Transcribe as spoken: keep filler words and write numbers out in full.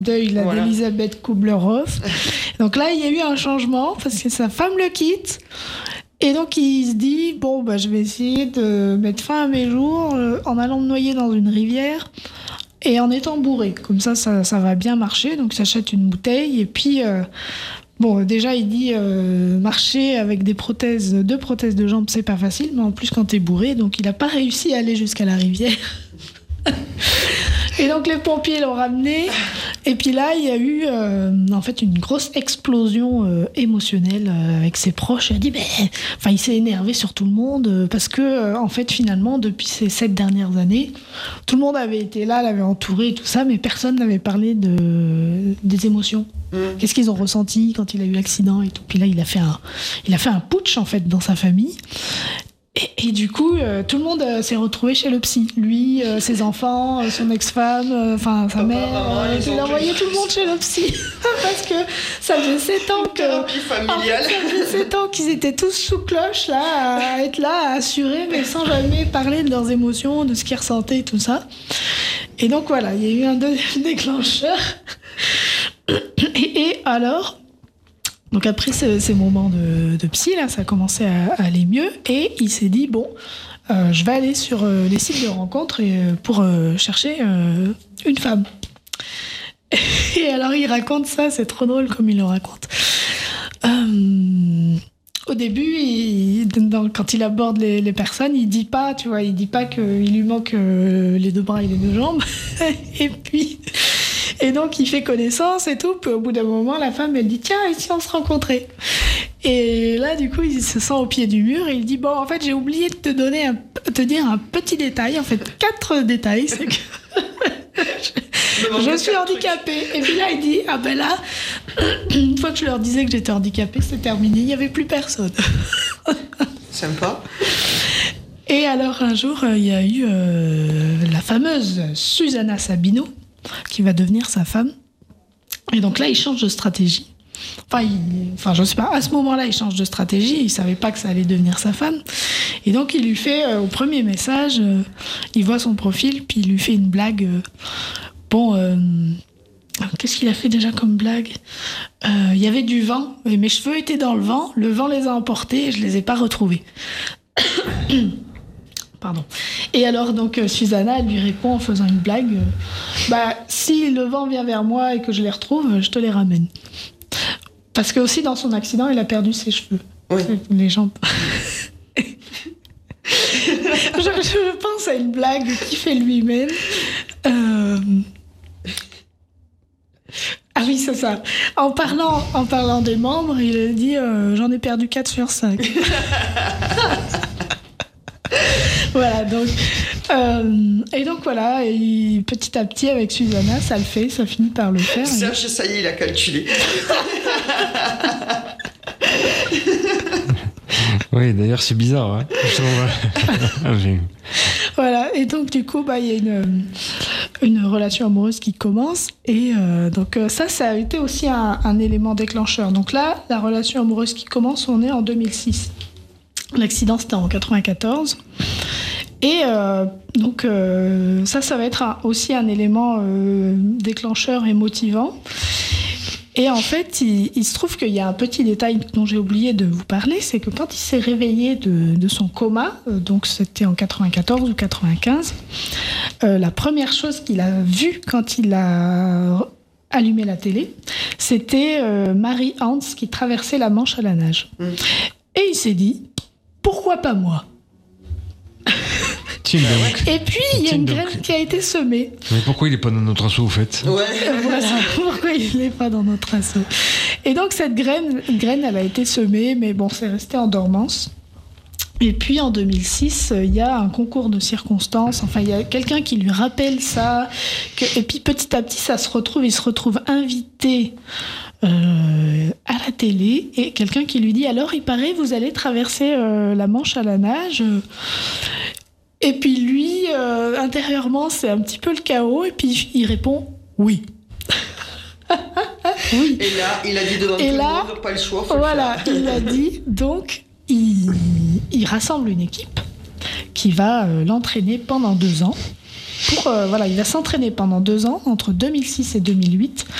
deuil là, voilà. d'Elisabeth Kubler-Ross. Donc là, il y a eu un changement parce que sa femme le quitte. Et donc, il se dit, bon, bah, je vais essayer de mettre fin à mes jours euh, en allant me noyer dans une rivière et en étant bourré. Comme ça, ça, ça va bien marcher. Donc, il s'achète une bouteille. Et puis, euh, bon, déjà, il dit, euh, marcher avec des prothèses, deux prothèses de jambes, c'est pas facile. Mais en plus, quand t'es bourré, donc il n'a pas réussi à aller jusqu'à la rivière. Et donc les pompiers l'ont ramené. Et puis là, il y a eu euh, en fait une grosse explosion euh, émotionnelle euh, avec ses proches. Il a dit, mais, enfin, il s'est énervé sur tout le monde euh, parce que euh, en fait, finalement, depuis ces sept dernières années, tout le monde avait été là, l'avait entouré et tout ça, mais personne n'avait parlé de des émotions. Mmh. Qu'est-ce qu'ils ont ressenti quand il a eu l'accident et tout. Puis là, il a fait un, il a fait un putsch en fait dans sa famille. Et, et du coup, euh, tout le monde euh, s'est retrouvé chez le psy. Lui, euh, ses enfants, euh, son ex-femme, enfin euh, sa mère. Euh, il a envoyé tout le monde chez le psy. Parce que ça faisait sept ans que. Thérapie familiale. En fait, ça faisait sept ans qu'ils étaient tous sous cloche, là, à être là, à assurer, mais sans jamais parler de leurs émotions, de ce qu'ils ressentaient et tout ça. Et donc voilà, il y a eu un deuxième déclencheur. Et, et alors. Donc après ces, ces moments de, de psy, là, ça a commencé à, à aller mieux. Et il s'est dit, bon, euh, je vais aller sur euh, les sites de rencontres et, euh, pour euh, chercher euh, une femme. Et alors il raconte ça, c'est trop drôle comme il le raconte. Euh, au début, il, dans, quand il aborde les, les personnes, il dit pas, tu vois, il dit pas qu'il lui manque euh, les deux bras et les deux jambes. Et puis... Et donc, il fait connaissance et tout. Puis au bout d'un moment, la femme, elle dit « Tiens, et si on se rencontrait ?» Et là, du coup, il se sent au pied du mur et il dit « Bon, en fait, j'ai oublié de te donner un, te dire un petit détail. En fait, quatre détails. C'est que je, je suis handicapée. » Et puis là, il dit « Ah ben là, une fois que je leur disais que j'étais handicapée, c'est terminé. Il n'y avait plus personne. » Sympa. Et alors, un jour, il y a eu euh, la fameuse Susanna Sabino, qui va devenir sa femme. Et donc là, il change de stratégie. Enfin, il, enfin, je sais pas, à ce moment-là, il change de stratégie. Il savait pas que ça allait devenir sa femme. Et donc, il lui fait, euh, au premier message, euh, il voit son profil, puis il lui fait une blague. Euh, bon, euh, qu'est-ce qu'il a fait déjà comme blague ? euh, Il y avait du vent, et mes cheveux étaient dans le vent. Le vent les a emportés et je les ai pas retrouvés. Pardon. Et alors, donc, euh, Susanna, elle lui répond en faisant une blague. Euh, bah, si le vent vient vers moi et que je les retrouve, je te les ramène. Parce que aussi, dans son accident, il a perdu ses cheveux. Oui. Les jambes. je, je pense à une blague qu'il fait lui-même. Euh... Ah oui, c'est ça. En parlant, en parlant des membres, il a dit euh, « J'en ai perdu quatre sur cinq. » Voilà, donc... Euh, et donc voilà, et petit à petit, avec Susanna, ça le fait, ça finit par le faire. Serge, et... ça y est, il a calculé. Oui, d'ailleurs, c'est bizarre. Hein. Voilà, et donc du coup, bah, y a une, une relation amoureuse qui commence. Et euh, donc ça, ça a été aussi un, un élément déclencheur. Donc là, la relation amoureuse qui commence, on est en deux mille six. L'accident, c'était en quatre-vingt-quatorze. Et euh, donc euh, ça, ça va être un, aussi un élément euh, déclencheur et motivant. Et en fait, il, il se trouve qu'il y a un petit détail dont j'ai oublié de vous parler, c'est que quand il s'est réveillé de, de son coma, euh, donc c'était en quatre-vingt-quatorze ou quatre-vingt-quinze, euh, la première chose qu'il a vue quand il a allumé la télé, c'était euh, Marie Hans qui traversait la Manche à la nage. Mmh. Et il s'est dit, pourquoi pas moi ? Et puis, il y a une graine qui a été semée. Mais pourquoi il n'est pas dans notre assaut, au fait ? Ouais. Voilà, pourquoi il n'est pas dans notre assaut. Et donc, cette graine, graine, elle a été semée, mais bon, c'est resté en dormance. Et puis, en deux mille six, il y a un concours de circonstances. Enfin, il y a quelqu'un qui lui rappelle ça. Que, et puis, petit à petit, ça se retrouve. Il se retrouve invité euh, à la télé. Et quelqu'un qui lui dit, alors, il paraît, vous allez traverser euh, la Manche à la nage. Et puis lui, euh, intérieurement, c'est un petit peu le chaos. Et puis il répond oui. Oui. Et là, il a dit devant et tout là, le monde, pas le choix. Faut voilà, le il a dit. Donc, il, il rassemble une équipe qui va euh, l'entraîner pendant deux ans. pour, euh, voilà, il va s'entraîner pendant deux ans, entre deux mille six et deux mille huit,